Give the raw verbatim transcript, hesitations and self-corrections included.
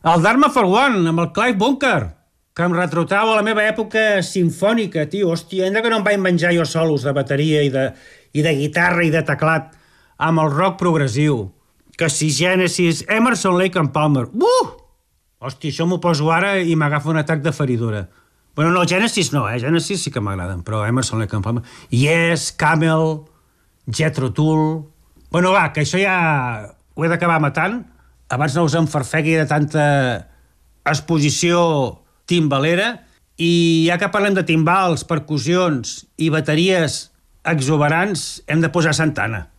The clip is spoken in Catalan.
El Dharma for One, amb el Clive Bunker, que em retrotrau a la meva època sinfònica, tio. Hòstia, hem que no em vaig menjar jo solos de bateria i de, i de guitarra i de teclat amb el rock progressiu. Que si Genesis, Emerson, Lake and Palmer... Uh! Hòstia, això m'ho poso ara i m'agafa un atac de feridura. Bueno, no, Genesis no, eh? Genesis sí que m'agraden, però Emerson, Lake and Palmer... Yes, Camel, Jethro Tull... Bueno, va, que això ja ho he d'acabar matant. Abans no us enfarfegui de tanta exposició timbalera. I ja que parlem de timbals, percussions i bateries exuberants, hem de posar Santana.